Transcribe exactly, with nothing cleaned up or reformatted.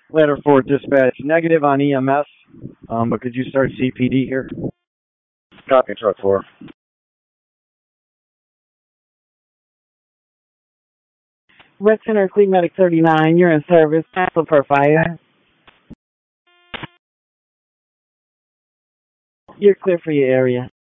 Ladder four dispatch, negative on E M S, um, but could you start C P D here? Copy, truck four. Red Center, Fleet Medic thirty-nine, you're in service. Cancel per fire. You're clear for your area.